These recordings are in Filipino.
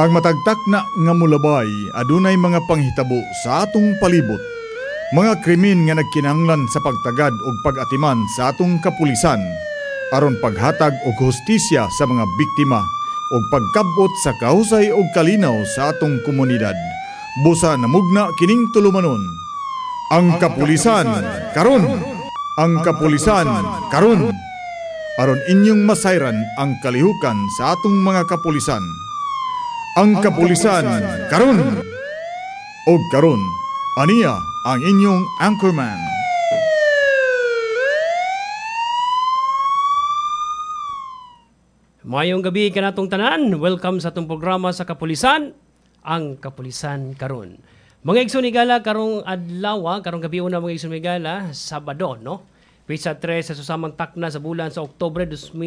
Ang matagtak na nga mulabay adunay mga panghitabo sa atong palibot. Mga krimen nga nagkinahanglan sa pagtagad ug pag-atiman sa atong kapulisan aron paghatag og hustisya sa mga biktima ug pagkabot sa kahusay ug kalinaw sa atong komunidad. Busa namugna kining tulumanon. Ang kapulisan karon. Ang kapulisan karon. Aron inyong masayran ang kalihukan sa atong mga kapulisan. Ang kapulisan karon. Og karon, aniya ang inyong anchorman. Mayong gabi kanatong tanan. Welcome sa atong programa sa Kapulisan, ang Kapulisan karon. Mga igsoon igala karong adlaw, karong gabi una mga igsoon igala, Sabado, no? Pisa 3 sa susamang takna sa bulan sa Oktubre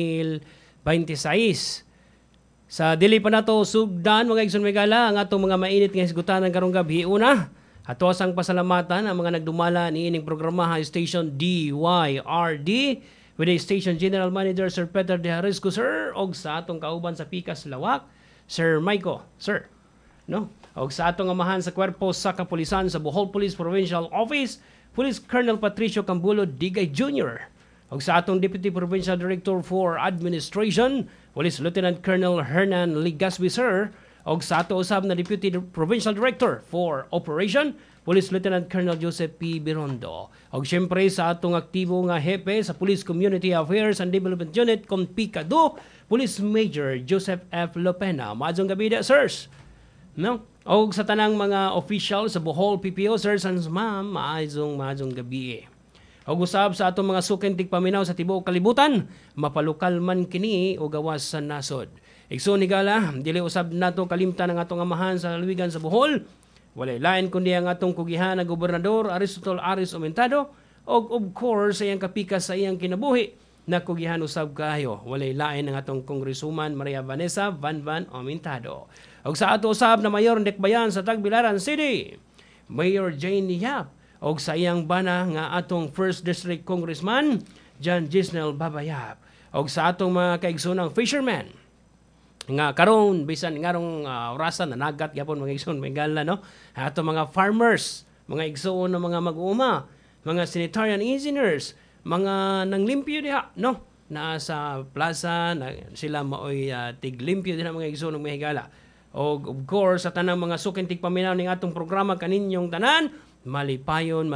2026. Sa dili pa nato sugdan mga igsoon igala ang atong mga mainit nga hisgutanan karong gabi una. Ato sang pasalamatan ang mga nagdumala niining programa Station DYRD with the Station General Manager Sir Peter De Harisco, sir, og sa atong kauban sa Pikas Lawak, Sir Maiko, sir. No? Og sa atong amahan sa kwerpo sa kapulisan sa Bohol Police Provincial Office, Police Colonel Patricio Cambulo Digay Jr. Og sa atong Deputy Provincial Director for Administration, Police Lieutenant Colonel Hernan Ligaspi, sir. Og sa ato usab na Deputy Provincial Director for Operation, Police Lieutenant Colonel Joseph P. Birondo. Og siyempre sa atong aktibo nga hepe sa Police Community Affairs and Development Unit, Compicado, Police Major Joseph F. Lopena. Maadjong gabi da, sirs. No? Og sa tanang mga official sa Bohol PPO, sirs and ma'am, maadjong gabi. Og usab sa atong mga sukintig paminaw sa tibuok kalibutan, mapalukal man kini o gawas sa nasod. Igsoon ni gala, dili usab nato kalimtan ang atong amahan sa lalawigan sa Bohol. Walay lain kundi ang atong kugihan na Gobernador Aristotol Aris Aumentado og of course iyang kapikas sa iyang kinabuhi na kugihan usab kaayo. Walay lain ang atong Congresswoman Maria Vanessa Van Aumentado. Og sa ato usab na Mayor Dekbayan sa Tagbilaran City, Mayor Jane Yap, og sa iyang bana nga atong 1st District Congressman John Gisnel Babayap. Og sa atong mga kaigsoonang fishermen nga karon bisan ngarong orasan na nagat gyapon mga igsoon Bengala, no? Ato mga farmers, mga igsoon na mga mag-uuma, mga sanitarian engineers, mga nanglimpyo diha, no? Na sa plaza na sila maoy tiglimpyo diha mga igsoon ng Higala. Og of course sa tanang mga sukintig paminaw ning atong programa kaninyong tanan, malipayong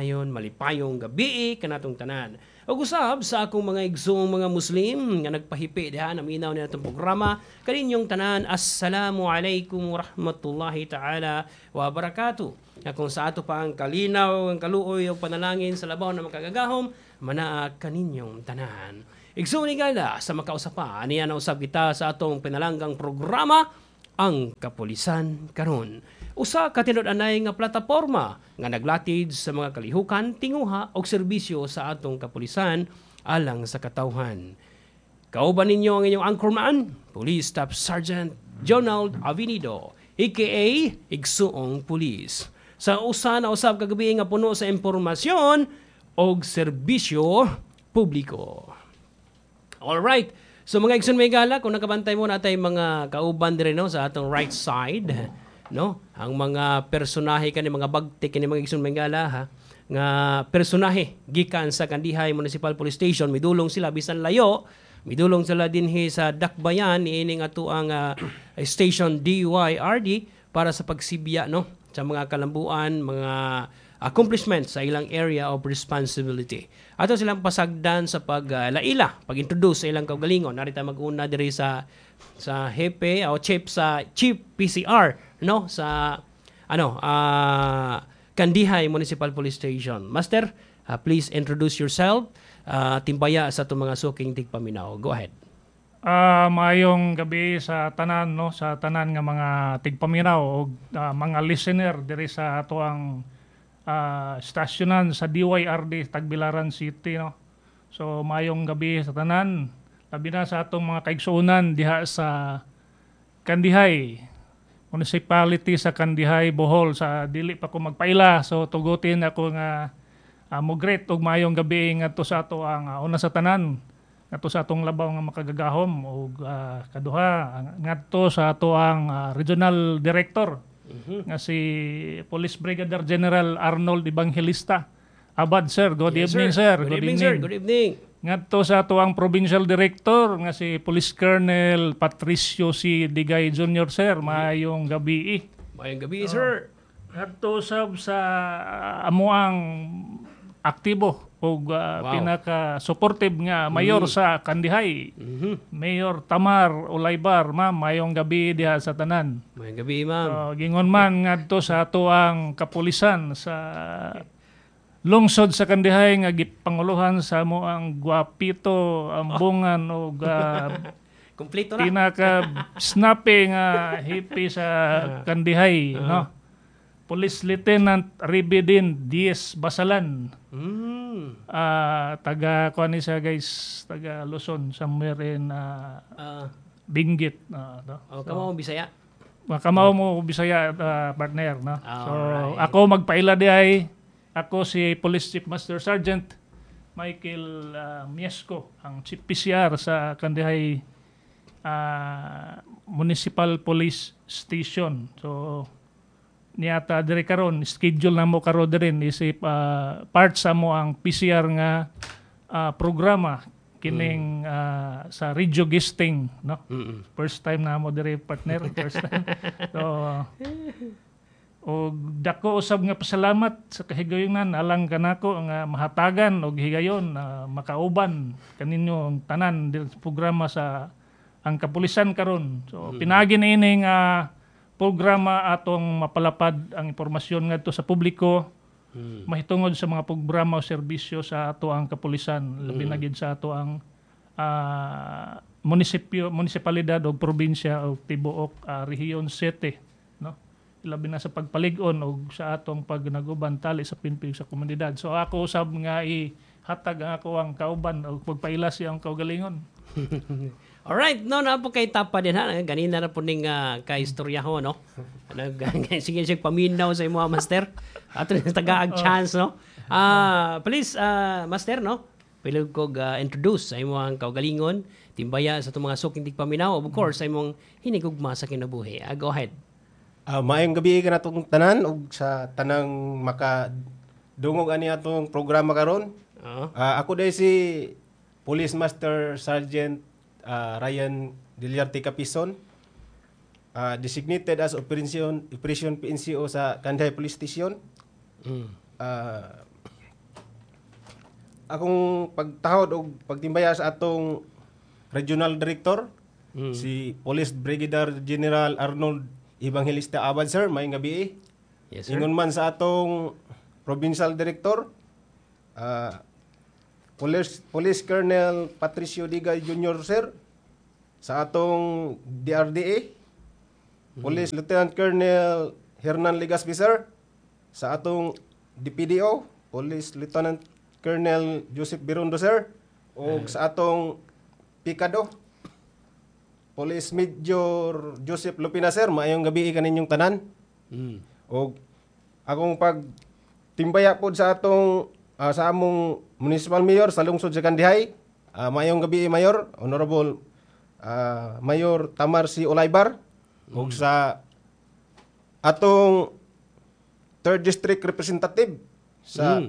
gabi kanatong tanan. Og usab sa akong mga igsoong mga Muslim nga nagpahipi diha naminaw ni atong programa kaninyong tanan, assalamu alaikum warahmatullahi taala wa barakatuh. Kung sa ato pa ang kalinaw, ang kaluoy ug panalangin sa labaw na makagagahom manaa kaninyong tanan. Igsoon ni gala sa makausapa aniya na usab kita sa atong pinalanggang programa ang Kapulisan karon. Usa ka tinud-anay nga plataporma nga naglatid sa mga kalihukan, tinguha og serbisyo sa atong kapulisan alang sa katawhan. Kauban ninyo ang inyong anchorman, Police Staff Sergeant Jonald Avenido, aka Igsoong Police. Sa usa na usab kagabi nga puno sa impormasyon og serbisyo publiko. All right. So mga igsoon may gala, kung nakabantay mo natay mga kauban dire no sa atong right side, no? Ang mga personahe kani mga bagti kani mga igsoon Bengala ha nga personahe gikan sa Kandihay Municipal Police Station, midulong sila bisan layo, midulong sila dinhi sa Dakbayan niining ato ang Station DYRD para sa pagsibya no sa mga kalambuan, mga accomplishments sa ilang area of responsibility. Ato silang pasagdan sa paglaila, pag-introduce sa ilang kaugalingon. Narita mag-una diri sa hepe o chief PCR no sa Kandihay Municipal Police Station. Master, please introduce yourself. Timbaya sa itong mga suking tigpaminaw. Go ahead. Maayong gabi sa tanan no, sa tanan nga mga tigpaminaw o mga listener diri sa ato ang stasyonan sa DYRD Tagbilaran City no. So maayong gabi sa tanan, labi na sa atong mga kaigsuonan diha sa Kandihay Municipality sa Kandihay, Bohol. Sa dili pa ko magpaila, so tugutin ako nga mo great og maayong gabi ngadto sa ato ang una sa tanan ngadto sa atong labaw nga makagagahom ug kaduha ngadto sa ato ang regional director nga si Police Brigadier General Arnold Evangelista. Abad sir, good Yes, evening sir. Good evening, sir. Good evening. Ngadto sa ato ang provincial director nga si Police Colonel Patricio C. Digay Jr. sir, maayong gabi. Mayang gabi, sir. Ngadto sab sa amuang aktibo ug pinaka-supportive nga mayor sa Kandihay. Mayor Tamar Olaybar, ma'am, mayong gabi diha sa tanan. Mayang gabi, ma'am. Gingon man ngadto sa ato ang kapulisan sa lungsod sa Kandihay nga gipanguluhan sa mo ang Guapito, Ambungan ug Kompleto na. pinaka-snappy nga hippie sa Kandihay, no? Police Lieutenant Ribidin Diaz Basalan. Taga kuan ni siya guys, taga Luzon, somewhere in Benguet, no? Kamo Bisaya. Makamaw mo Bisaya, partner, no? So Alright. ako magpaila di ay ako si Police Chief Master Sergeant Michael Miesco, ang Chief PCR sa Kandihay Municipal Police Station. So niyata diri karon schedule na mo karon din isip part sa mo ang PCR nga programa kining sa radio guesting, no? First time na mo diri partner, first time. So og dako usab nga pasalamat sa kahigayonan alang kanako nga mahatagan og higayon makauban kaninyo ang tanan diri sa programa sa ang kapulisan karon. So pinagi na ini nga programa atong mapalapad ang impormasyon ngadto sa publiko, mahitungod sa mga programa o serbisyo sa ato ang kapulisan, labi na gid sa ato ang munisipalidad o probinsya o tibuok rehiyon 7, no? Labi na sa pagpalig-on og sa atong pagnag-uban tali sa pinpig sa komunidad. So ako usab nga ihatag ang ako ang kauban o pagpaila siya ang kaugalingon. Alright, no, na po kay tapa din ha. Ganina na po ning kaistorya ho, no? Sige siya paminaw sa imo, master. Ato na tagaag chance, no? Please, master, no? Pwede ko introduce sa imo ang kaugalingon, timbaya sa itong mga suking tigpaminaw, of course, sa imong hinigugma sa kinabuhi. Go ahead. Maayong gabi ka na itong tanan ug sa tanang makadungog ani atong programa karon. Ako dahil si Police Master Sergeant Ryan Diliarte Capison, designated as Operation PNCO sa Kandihay Police Station. Akong pagtahod o pagtimbaya sa atong Regional Director, si Police Brigadier General Arnold Evangelista Abad, sir, may gabi. Yes, sir. Ingon man sa atong Provincial Director, Police Colonel Patricio Digay Jr., sir, sa atong DRDA, Police Lieutenant Colonel Hernan Legaspi, sir, sa atong DPDO, Police Lieutenant Colonel Joseph Birondo, sir, o sa atong Pikado, Police Major Joseph Lupina, sir, maayong gabi kaninyong tanan. O akong pagtimbaya po sa atong sa among Municipal Mayor sa lungsod sa Kandihay, maayong gabi, Mayor, Honorable Mayor Tamar C. Olaybar, o sa atong 3rd District Representative sa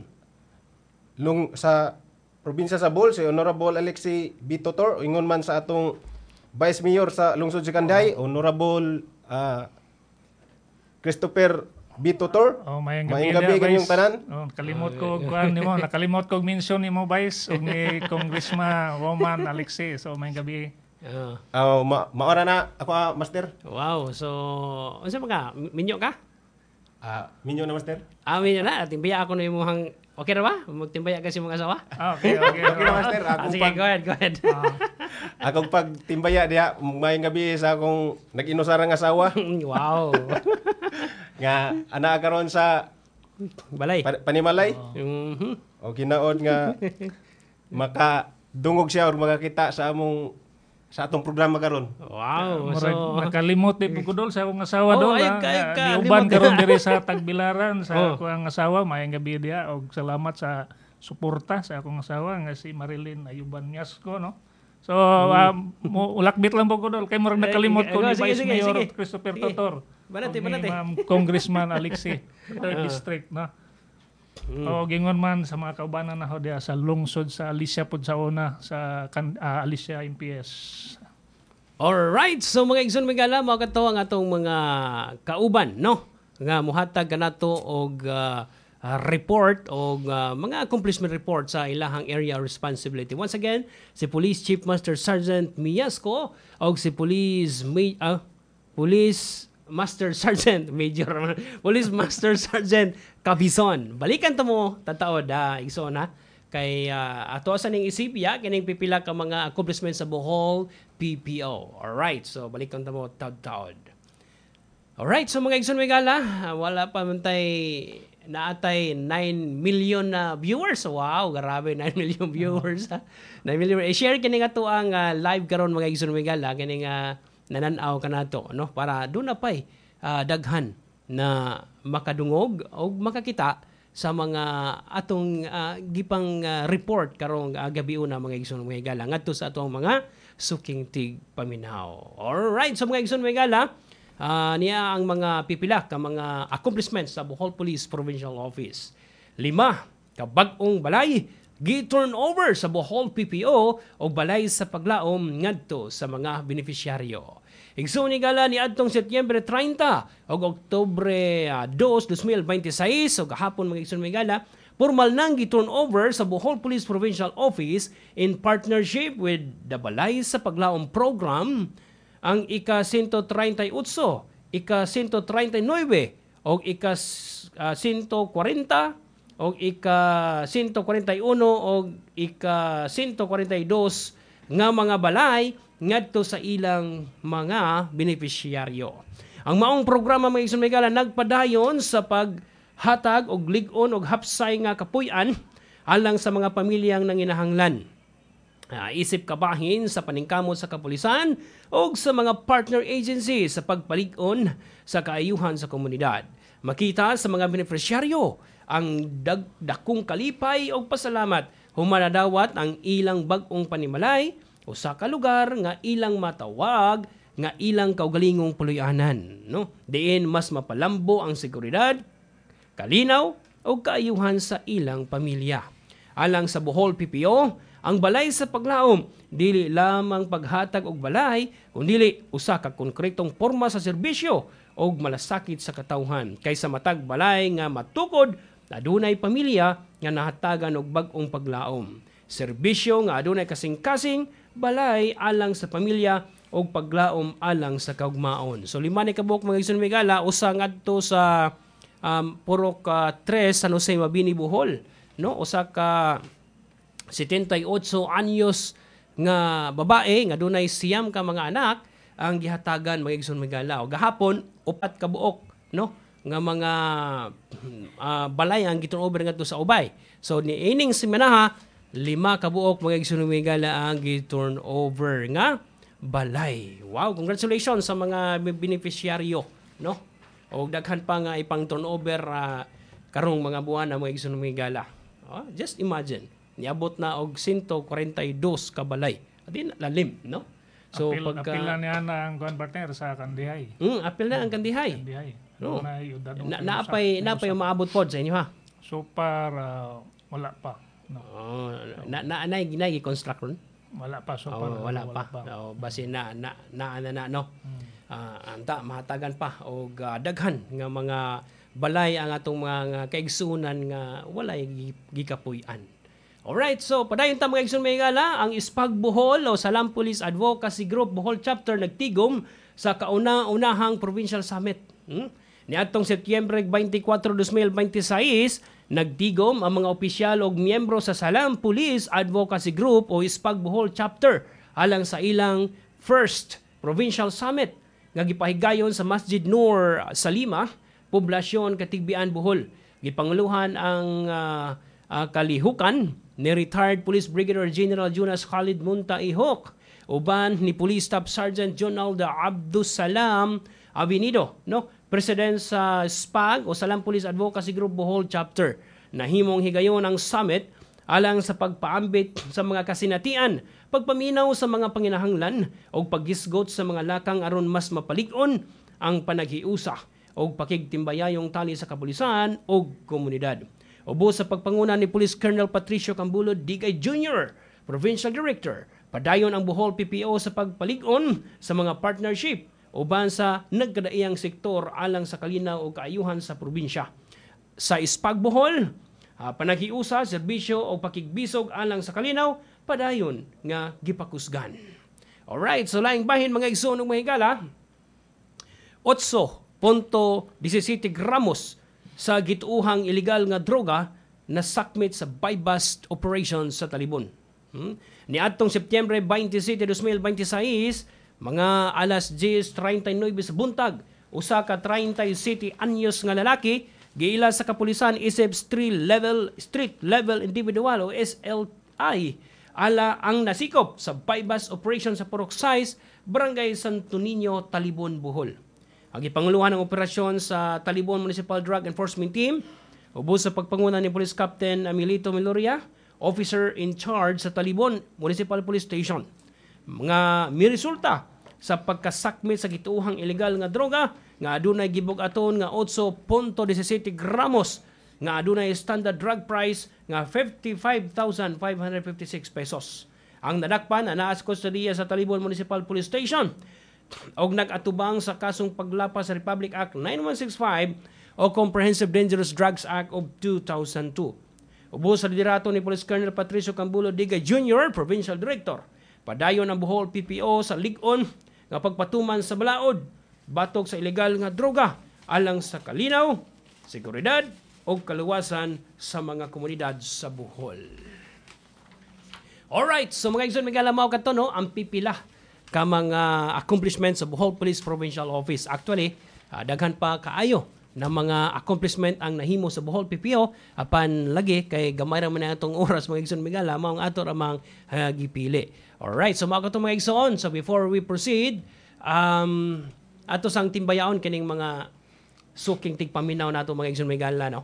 sa probinsya sa Bohol, si Honorable Alexi B. Totor, ingon man sa atong Vice Mayor sa lungsod sa Kandihay, Honorable Christopher B. Totor. Mayang gabi kanyong tanan. Kalimot ko kuan nimo, nakalimot ko mention nimo Vice ug ni Congressman Roman Alexi. So mayang gabi. Maora na ako, Master. Wow, so unsa mga minyo ka? Minyo na, Master. Minyo na, timbaya ako na imong okay ra ba? Magtimbaya ka si mga asawa? Okay na, Master. Sige, go ahead. Akong pagtimbaya diha, mayang gabi sa akong nag-inusarang asawa. Wow. Nga ana karon sa Balay. Panimalay. O kinaod nga makadungog siya or makakita sa atong programa karon. Wow. So nakalimot di pugudol sa akong asawa do. Uban karon diri sa Tagbilaran sa akong asawa, mayang gabi diha og salamat sa suporta sa akong asawa nga si Marilyn Ayuban Miasco, no. So, ulakbit lang po ko doon. Kay murag nakalimot ko ni Vice Mayor Christopher Totor. Banati. Ni Ma'am Congressman Alexi, 3rd District, no? O gingon man sa mga kaubanan na ho diya sa lungsod sa Alicia pod sa una sa Alicia MPS. Alright, so mga igsoon migala, mao kato ang atong mga kauban, no? Nga muhatag kanato og report o mga accomplishment report sa ilahang area of responsibility. Once again, si Police Chief Master Sergeant Miasco o si Police Master Sergeant Major Police Master Sergeant Cabison. Balikan to mo tataod igsoon ha kay ato sa ning isipya kining pipila ka mga accomplishments sa Bohol PPO. Alright, so balikan to mo taod. Alright, so mga igsoon migala, wala pa man tay naatay 9 million na viewers. Wow, grabe 9 million viewers. 9 million. I-share kini nga to ang live karon mga igsoon migala kini nga nananaw kanato no para do na pay daghan na makadungog o makakita sa mga atong gipang report karong gabi una mga igsoon mga igala ngadto sa atong mga suking tig paminaw. Alright, so mga igsoon mga igala, niya ang mga pipila ka mga accomplishments sa Bohol Police Provincial Office. 5 ka bag-ong balay gi-turn over sa Bohol PPO o balay sa paglaom ngadto sa mga beneficiaryo. Igsoon gala ni adtong Setyembre 30 o Oktubre 2, 2026 o gahapon mga igsoon gala, formal nang gi-turn over sa Bohol Police Provincial Office in partnership with the Balay sa Paglaom Program ang ika-138, ika-139 o ika-140 o ika-141 o ika-142 nga mga balay ngadto sa ilang mga beneficiaryo. Ang maong programa mga igsoon migala nagpadayon sa paghatag og lig-on og hapsay nga kapuy-an alang sa mga pamilyang nanginahanglan. Isip kabahin sa paningkamot sa kapulisan o sa mga partner agencies sa pagpalig-on sa kaayuhan sa komunidad. Makita sa mga beneficiaryo ang dakong kalipay o pasalamat humanadawat ang ilang bag-ong panimalay o sa kalugar nga ilang matawag nga ilang kaugalingong puloy-anan, no? Diin mas mapalambo ang seguridad, kalinaw o kaayuhan sa ilang pamilya. Alang sa Bohol PPO, ang balay sa paglaom dili lamang paghatag og balay kundi usa ka konkretong porma sa serbisyo og malasakit sa katawhan kaysa matag balay nga matukod adunay pamilya nga nahatagan og bag-ong paglaom. Serbisyo nga adunay kasing-kasing balay alang sa pamilya o paglaom alang sa kaugmaon. So 5 ni kabuok mga igsoon migala usa ngadto sa Purok 3 San Jose Mabini Bohol, no? Usa ka 78 anyos nga babae nga dunay siyam ka mga anak ang gihatagan mga igsoon migala. O gahapon 4 ka buok, no? Nga mga balay ang giturn over ngadto sa ubay. So ni ining semana 5 ka buok mga igsoon migala ang giturn over nga balay. Wow, congratulations sa mga beneficiaryo, no? O daghan pa nga ipang turnover karong mga buwan na mga igsoon migala. Just imagine, niabot na og 142 ka balay. Adi lalim, no? So apil na niya na ang partner sa Kandihay. Apil na ang Kandihay. No. Naapay maabot pod sa inyo ha. So wala pa. No. Nay construct ron? Wala pa so wala pa. Basi na no. Anta mahatagan pa og daghan nga mga balay ang atong mga kaigsunan nga walay gikapuy-an. Alright, so padayon ta mga igsoon migala, ang Ispag Bohol o Salam Police Advocacy Group Bohol Chapter nagtigom sa kauna-unahang Provincial Summit. Niadtong Setyembre 24, 2026, nagtigom ang mga opisyal o miyembro sa Salam Police Advocacy Group o Ispag Bohol Chapter alang sa ilang first Provincial Summit nga gipahigayon sa Masjid Nur Salima, Poblasyon Katigbian, Bohol. Gipanguluhan ang kalihukan ni retired Police Brigadier General Jonas Khalid Munta Ihok uban ni Police Staff Sergeant Jonaldo Abdus Salam Avenido, no? President sa SPAG o Salam Police Advocacy Group Bohol Chapter. Nahimong higayon ang summit alang sa pagpaambit sa mga kasinatian, pagpaminaw sa mga panginahanglan o paggisgot sa mga lakang aron mas mapalig-on ang panaghiusa o pakigtimbayayong tali sa kapulisan o komunidad. Ubos sa pagpanguna ni Police Colonel Patricio Cambulo Digay Jr., Provincial Director, padayon ang Bohol PPO sa pagpalig-on sa mga partnership uban sa nagkadaiyang sektor alang sa kalinaw o kaayuhan sa probinsya. Sa Ispag Bohol, panaghiusa, serbisyo o pakigbisog alang sa kalinaw, padayon nga gipakusgan. Alright, so laing bahin mga igsoon ng mga higala, 8.17 gramos sa gituuhang ilegal nga droga na sakmit sa buy-bust operation sa Talibon. Niadtong Setyembre 27, 2026, mga alas 10:39 sa buntag, usa ka 37 anyos nga lalaki giila sa kapulisan isip street level individual o SLI ala ang nasikop sa buy-bust operation sa Purok Size, Barangay Santo Niño, Talibon, Bohol. Ang ipanguluhan ng operasyon sa Talibon Municipal Drug Enforcement Team, ubos sa pagpanguna ni Police Captain Emilito Meloria, officer in charge sa Talibon Municipal Police Station. Mga miresulta sa pagkasakmit sa gituuhang ilegal nga droga nga adunay gibug-aton nga 8.17 gramos nga adunay standard drug price nga 55,556 pesos. Ang nadakpan naa sa kustodiya sa Talibon Municipal Police Station og nag-atubang sa kasong paglapas sa Republic Act 9165 o Comprehensive Dangerous Drugs Act of 2002. Ubos sa liderato ni Police Colonel Patricio Cambulo Digay Jr., Provincial Director, padayon ang Bohol PPO sa lig-on nga pagpatuman sa balaod batok sa ilegal nga droga alang sa kalinaw, seguridad o kaluwasan sa mga komunidad sa Bohol. Alright, so mga igsoon, magalamaw ka to, no? Ang pipila ka mga accomplishments sa Bohol Police Provincial Office. Actually, daghan pa kaayo na mga accomplishment ang nahimo sa Bohol PPO apan lagi kay gamay ra man atong oras mga igsoon migala mao ang ato ramang gipili. Alright, so mga katong mga igsoon, so before we proceed, ato sang timbayaon kining mga suking tigpaminaw nato mga igsoon migala, no.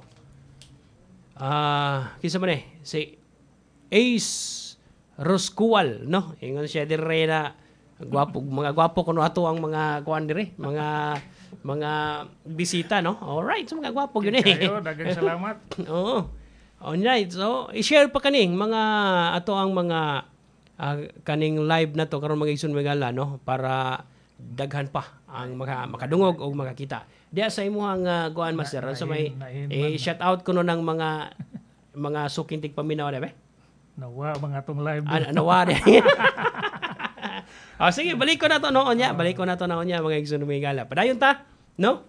Kinsa man si Ace Roscual, no, ingon siya dire na mga gwapo kuno ato ang mga kuan dire, mga bisita, no? Alright, so mga gwapo yun Kayo, dagang salamat. Oo. Alright, so i-share pa kaning mga ato ang mga kaning live na to karon mga igsoon megala, no, para daghan pa ang makadungog o makakita. Diya sa imuhang kuan master, so may shout out kuno ng mga suking tigpaminaw na ba? Nawa mga tong live. Nawa. Sige, balik ko na to noon niya. Balik ko na to noon niya mga igsoon megala. Padayon ta, no?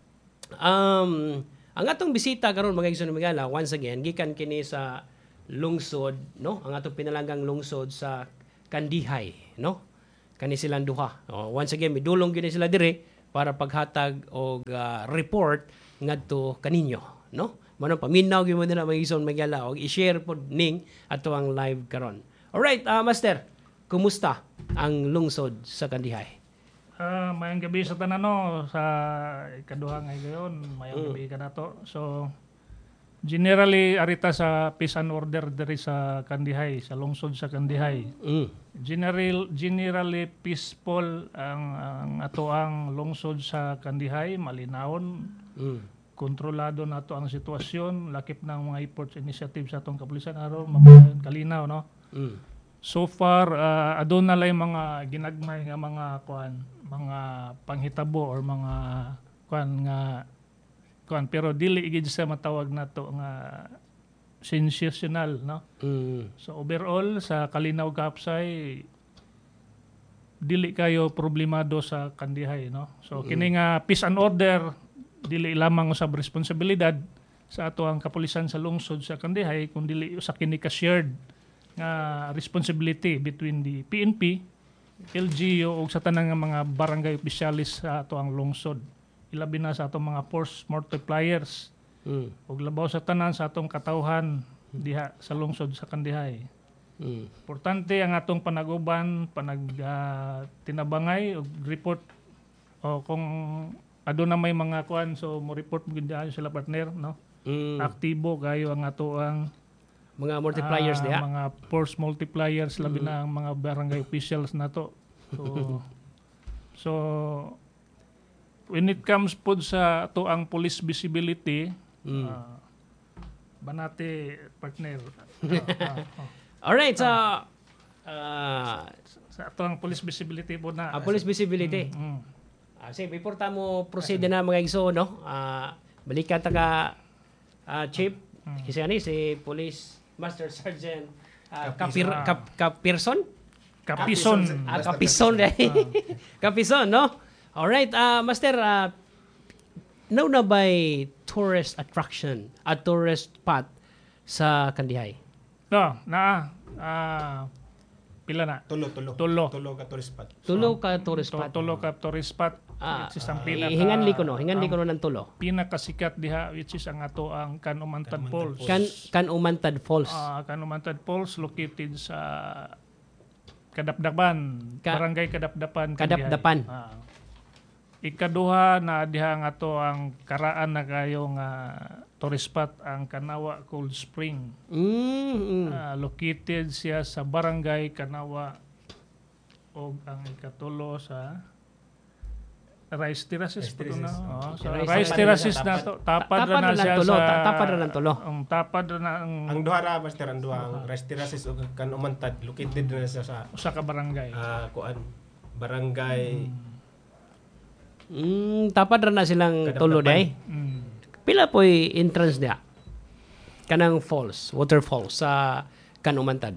Ang atong bisita karon mga igsoon megala, once again, gikan kini sa lungsod, no? Ang atong pinalanggang lungsod sa Kandihay, no? Kani silang duha. Once again, midulong gyud sila dire para paghatag og report ngadto kaninyo, no? Manong paminaw gyud mo nila mga igsoon megala og i-share pod ning ato ang live karon. Alright, master, kumusta ang lungsod sa Kandihay? Mayang gabi sa tanan, no, sa ikaduha nga gayon, mayang gabi ka na to. So generally arita sa peace and order diri sa Kandihay, sa lungsod sa Kandihay. Generally peaceful ang ato ang lungsod sa Kandihay, malinawon. Kontrolado na to ang sitwasyon, lakip ng mga efforts initiative sa atong kapulisan aron mabayan kalinaw, no. So far aduna lay mga ginagmay nga mga panghitabo or mga pero dili gid sa matawag nato nga sensational, no. So overall sa Kalinaw Kapsay dili kayo problemado sa Kandihay, no. So kini nga peace and order dili lamang usab responsibilidad sa ato ang kapulisan sa lungsod sa Kandihay kun dili usa kini ka shared nga responsibility between the PNP, LGU ug sa tanang nga mga barangay opisyalis sa ato ang lungsod. Ilabi na sa atong mga force multipliers ug labaw sa tanan sa atong katawhan diha sa lungsod sa Kandihay. Importante ang atong panag-uban, tinabangay ug report o kung aduna may mga kuan, so mo report mo gid sila partner, no. Aktibo kayo ang ato ang Mga multipliers diha. Mga force multipliers labi na ang mga barangay officials na to. So when it comes po sa to ang police visibility, banate partner. Alright, so Sa to ang police visibility po na. police visibility. Sige, before ta mo proceed na mga igso, no? Balikan ta ka Chief. Kasi ani si Police Master Sergeant Kapirson? Kapison. Kapison. Kapison, no? Alright, Master, now na ba'y tourist attraction at tourist spot sa Kandihay? No, pila na? Tulo ka tourist spot. Tulo ka tourist spot. Tulo ka tourist spot. Which is ang Hinganli ko no ng tulo. Pinakasikat diha which is ang ato ang Kanumantad Falls. Kanumantad Falls. Kanumantad Falls located sa Kadapdapan, Barangay Kadapdapan. Kadapdapan. Ikaduha na diha nga to ang karaan na kayo nga tourist spot ang Kanawa Cold Spring. Located siya sa Barangay Kanawa o ang ikatulo sa Rice Terraces po na. Rice Terraces na to. Tapad na siya sa tapad na ng tulo. Ang tapad na ang duha ra Master, ang duha ang Rice Terraces ug Kanumantad located na siya sa usa ka barangay. Barangay Tapad na silang tulo day. Pila po'y entrance niya? Kanang falls, waterfalls sa Kanumantad.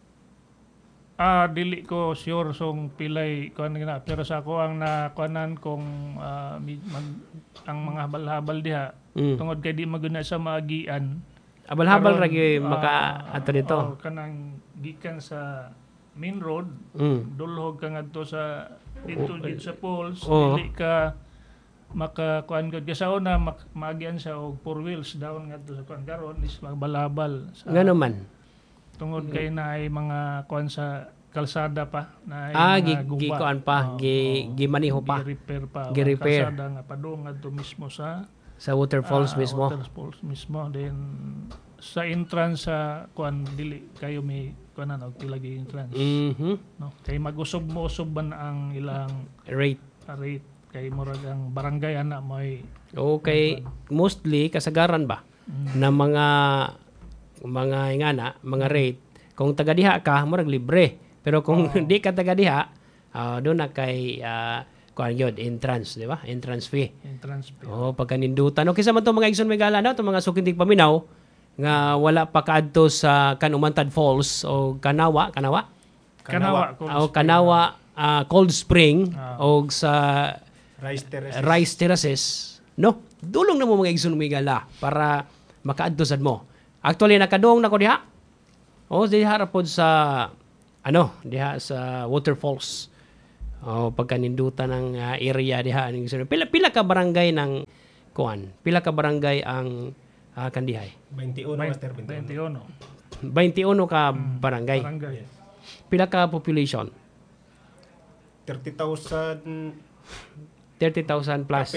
Dili ko sure song pilay kuan gina pero sa ako ang nakuanan kung ang mga habal-habal diha tungod kay di maguna sa maagian. Habal-habal ra gyud maka ato dito. Kanang gikan sa main road, dulhog ka ngadto sa dito sa falls, dili ka makakuan gud sa una maagian siya og four wheels down ngadto sa kuan karon is magbalabal. Ngano man? Tungod kay na ay mga kuan sa kalsada pa na gikuan pa, gimaniho pa. Gi-repair pa. Gi-repair. Kalsada nga padung ngadto mismo sa waterfalls mismo. Waterfalls mismo then sa entrance sa kuan dili kayo may kuanan og pilagi entrance. No, kay mag-usog mo usog ang ilang rate kay murag ang barangay ana may okay mostly kasagaran ba na mga rate kung taga diha ka murag libre pero kung di ka taga diha do na kay kuan gyud entrance di ba entrance fee pagka nindutan okay sa man to mga igsoon may gala to mga sukintig paminaw nga wala pa kaadto sa Kanumantad Falls o Kanawa Cold Spring o sa Rice Terraces no dulong na mo mga igsoon may gala para makaadto sad mo. Actually nakadong nako diha. Diha ra pod sa diha sa waterfalls. Pagkanindutan ng area diha ning pila ka barangay ng kuan. Pila ka barangay ang Kandihay? 21 Master 21 ka barangay. Pila ka population? 30,000 plus.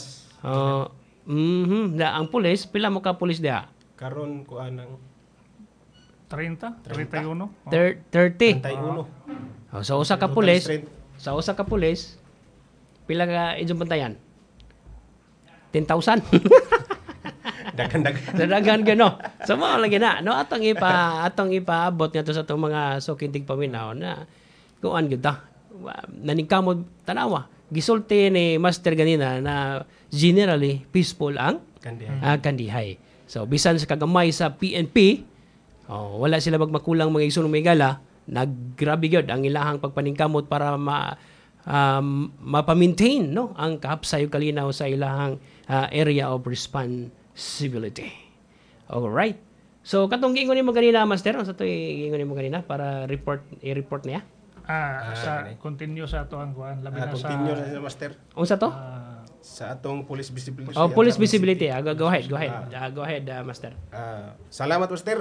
Ang pulis, pila mo ka pulis diha? Karon kuan ang 30, 31. 30. 31. Sa usa ka pulis, pila ka inyong bantayan? 10,000. Dagan gano. So mo lagi na no atong ipaabot nga to sa atong mga sukintig paminaw na kuan gyud ta. Naningkamod tanawa. Gisulti ni Master ganina na generally peaceful ang Kandihay. So bisan sa kagamay sa PNP, wala sila magmakulang mga igsoon may gala, naggrabe gyud ang ilahang pagpaningkamot para mapa-maintain no ang kahapsay ug kalinaw sa ilahang area of responsibility. All right. So katong giingon nimo ganina Master, sa to giingon nimo ganina para i-report niya. Continue sa ato ang kuan labi na sa continue sa Master. Unsa to? Sa atong police visibility. Police visibility. Go ahead. Go ahead, Master. Salamat Master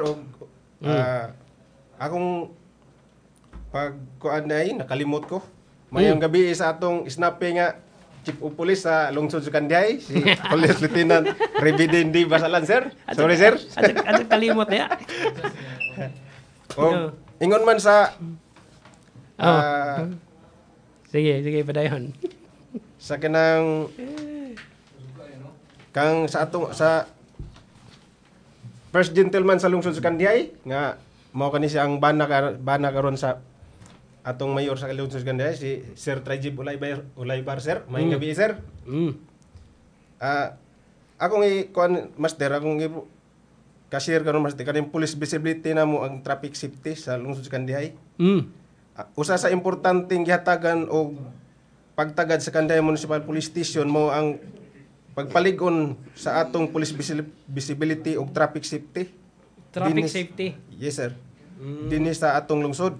akong pagkuan ay nakalimot ko. Mayong gabi sa atong snapping nga Chief of Police sa lungsod sa Kandihay, si Police Lieutenant Revidendi Basalan, sir. Sorry, sir. At kalimot niya. O ingon man sa Sige, padayon. sa kanang kang sa atong sa first gentleman sa lungsod sa Kandiay nga mao kani siya ang bana karon sa atong mayor sa lungsod sa Kandiay si Sir Trajib Ulaybar sir. May gabi sir. Akong kuan master akong cashier karon master kaning police visibility namo ang traffic safety sa lungsod sa Kandiay. Usa sa importanteng gihatagan og pagtagad sa Kandiay Municipal Police Station mo ang pagpalig-on sa atong police visibility ug traffic safety. Traffic safety. Yes sir. Dinhi sa atong lungsod.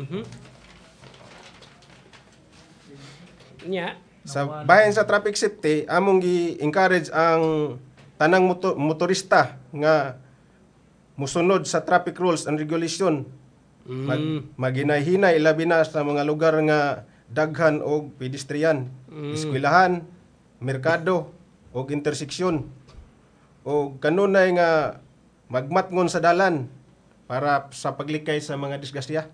Nya. Sa bahin sa traffic safety, among gi-encourage ang tanang motorista nga musunod sa traffic rules and regulation. Maginay-hinay labi na sa mga lugar nga daghan og pedestrian, eskwelahan, merkado og interseksyon. O kanunay nga magmatngon sa dalan para sa paglikay sa mga disgrasya.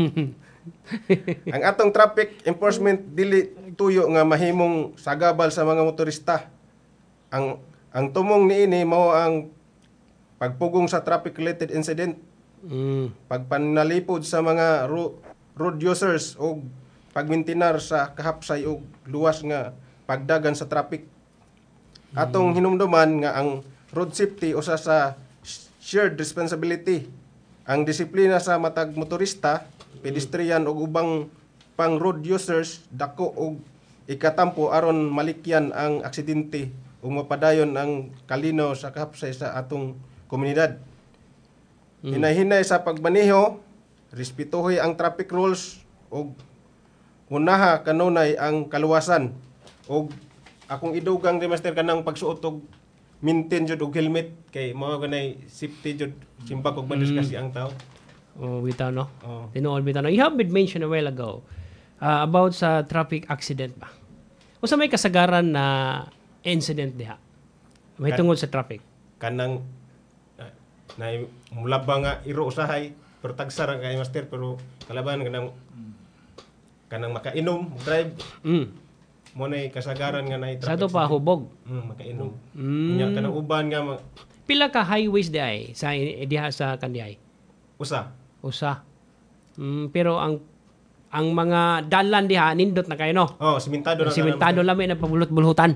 Ang atong traffic enforcement dili tuyo nga mahimong sagabal sa mga motorista. Ang tumong niini mao ang pagpugong sa traffic related incident, pagpanalipod sa mga road users o pagmintinar sa kahapsay o luwas nga pagdagan sa traffic. Atong hinumduman nga ang road safety usa sa shared responsibility. Ang disiplina sa matag motorista, pedestrian ug ubang pang road users dako og ikatampo aron malikyan ang aksidente ug mapadayon ang kalinaw sa kahapsay sa atong komunidad. Hinay-hinay sa pagmaneho, respetuhoy ang traffic rules ug unaha kanunay ang kaluwasan. Og akong idugang di master kanang pagsuot og maintain jud og helmet kay mao ganay safety jud simbag og bandis kasi ang tao. Bitaw no. Oh. Tinuod bitaw no. You have been mentioned a while ago about sa traffic accident ba. Usa may kasagaran na incident diha. May tungod sa traffic. Kanang na mulabang nga iro usahay pero tagsara kay master pero kalaban kanang makainom drive mo nay kasagaran nga nay Sa traffic to pa hubog. makainom nya kanang uban nga Pila ka highways diay sa diha sa Kandiay? usa Pero ang mga dalan diha nindot na kayo no. simentado na Simentado lami na pabulot-bulutan.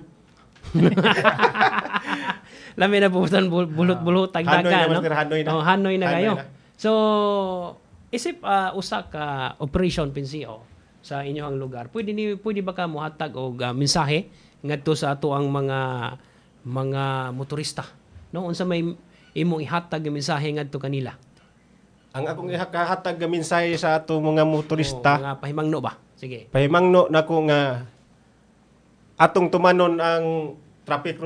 Lami na puputan bulot-bulot Hanoy tagdaga na, no. Master, Hanoy na. Hanoy na Hanoy kayo. na. So isip usa ka operation PNCO sa inyong lugar. Pwede ba ka mohatag og mensahe ngadto sa ato ang mga motorista, no? Unsa may imong ihatag nga mensahe ngadto kanila? ang akong ihatag nga mensahe sa ato mga motorista Mga pahimangno ba? Sige. pahimangno nako nga atong tumanon ang traffic